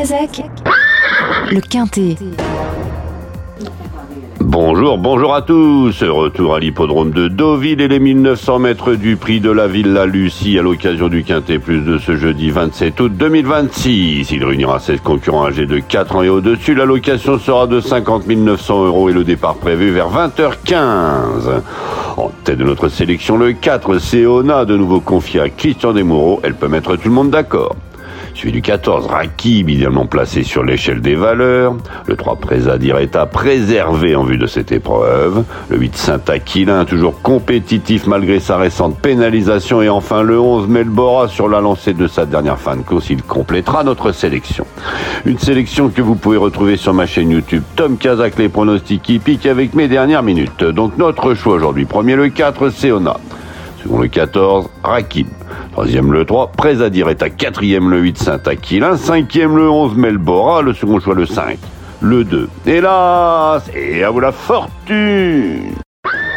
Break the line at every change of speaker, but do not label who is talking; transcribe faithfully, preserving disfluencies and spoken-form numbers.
Kazakh, le Quintet.
Bonjour, bonjour à tous. Retour à l'hippodrome de Deauville et les mille neuf cents mètres du prix de la Villa Lucie à l'occasion du Quintet Plus de ce jeudi vingt-sept août deux mille vingt-six. Il réunira seize concurrents âgés de quatre ans et au-dessus. La location sera de cinquante mille neuf cents euros et le départ prévu vers vingt heures quinze. En tête de notre sélection, le quatre, Seona, de nouveau confié à Christian Desmoureaux. Elle peut mettre tout le monde d'accord. Suivi du quatorze, Rakib, idéalement placé sur l'échelle des valeurs. Le trois, Présadir est à préserver en vue de cette épreuve. Le huit, Saint-Aquilin, toujours compétitif malgré sa récente pénalisation. Et enfin le onze, Melbora, sur la lancée de sa dernière fin de course. Il complétera notre sélection. Une sélection que vous pouvez retrouver sur ma chaîne YouTube Tom Kazakh, les pronostics hippiques avec mes dernières minutes. Donc notre choix aujourd'hui, premier le quatre, Seona. Second le quatorze, Rakib. Troisième le trois, Présadir est à quatrième le huit, Saint-Aquilin. Cinquième le onze, Melbora. Le second choix le cinq, le deux. Hélas, et à vous la fortune.